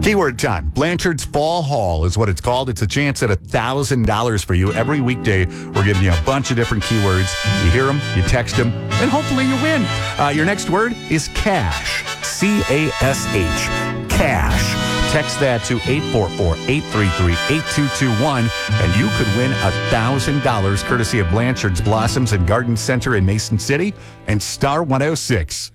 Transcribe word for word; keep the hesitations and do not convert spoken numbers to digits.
Keyword time. Blanchard's Fall Haul is what it's called. It's a chance at one thousand dollars for you. Every weekday, we're giving you a bunch of different keywords. You hear them, you text them, and hopefully you win. Uh, your next word is cash. C A S H. Cash. Text that to eight four four, eight three three, eight two two one, and you could win one thousand dollars courtesy of Blanchard's Blossoms and Garden Center in Mason City and Star one oh six.